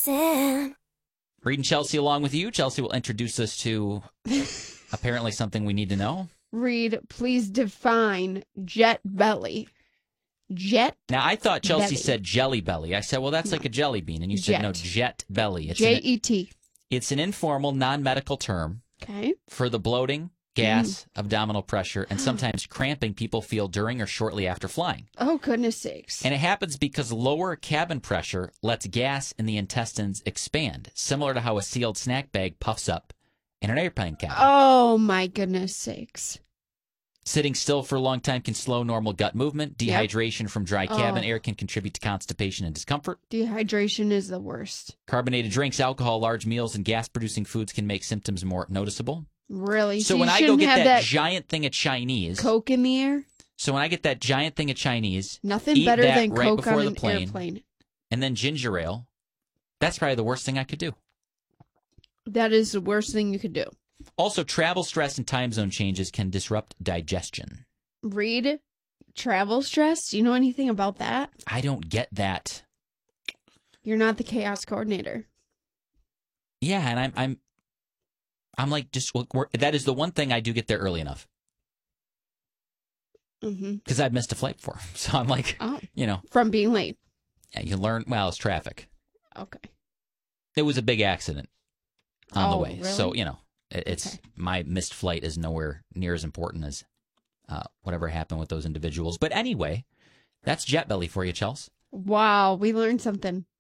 Listen. Reed and Chelsea along with you. Chelsea will introduce us to apparently something we need to know. Reed, please define jet belly. Jet. Now, I thought Chelsea belly. said jelly belly. I said, well, that's like a jelly bean. And you said, Jet. no, jet belly. It's J-E-T. It's an informal, non-medical term Okay. for the bloating, gas, abdominal pressure, and sometimes cramping people feel during or shortly after flying. Oh, goodness sakes. And it happens because lower cabin pressure lets gas in the intestines expand, similar to how a sealed snack bag puffs up in an airplane cabin. Oh, my goodness sakes. Sitting still for a long time can slow normal gut movement. Dehydration from dry cabin air can contribute to constipation and discomfort. Dehydration is the worst. Carbonated drinks, alcohol, large meals, and gas-producing foods can make symptoms more noticeable. Really? So you when I go shouldn't get have that giant thing of Chinese, Coke in the air? so when I get that giant thing of Chinese, Nothing eat better that than right Coke before on the an plane, airplane. and then ginger ale, that's probably the worst thing I could do. That is the worst thing you could do. Also, travel stress and time zone changes can disrupt digestion. Read travel stress. Do you know anything about that? I don't get that. You're not the chaos coordinator. Yeah, and I'm like, just that is the one thing I do get there early enough because I've missed a flight before. So I'm like, From being late. yeah, you learn. Well, it's traffic. Okay. It was a big accident on the way, really? so it's my missed flight is nowhere near as important as whatever happened with those individuals. But anyway, that's jet belly for you, Chels. Wow, we learned something.